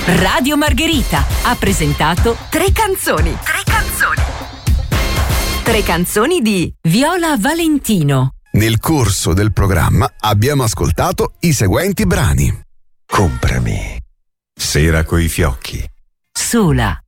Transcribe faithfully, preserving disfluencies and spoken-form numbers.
Radio Margherita ha presentato Tre canzoni. Tre canzoni. Tre canzoni di Viola Valentino. Nel corso del programma abbiamo ascoltato i seguenti brani. Comprami. Sera coi fiocchi. Sola.